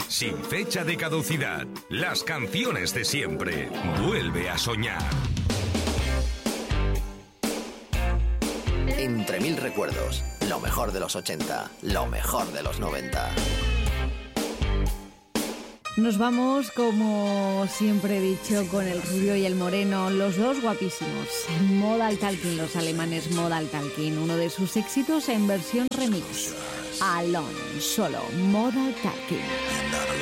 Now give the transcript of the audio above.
sin fecha de caducidad. Las canciones de siempre. Vuelve a soñar. Entre mil recuerdos, lo mejor de los 80, lo mejor de los 90. Nos vamos, como siempre he dicho, con el rubio y el moreno, los dos guapísimos. Modal Talking, los alemanes Modal Talking, uno de sus éxitos en versión remix. Alone, solo Modal Talking.